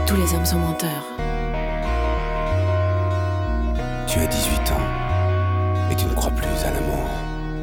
Tous les hommes sont menteurs. Tu as 18 ans et tu ne crois plus à l'amour.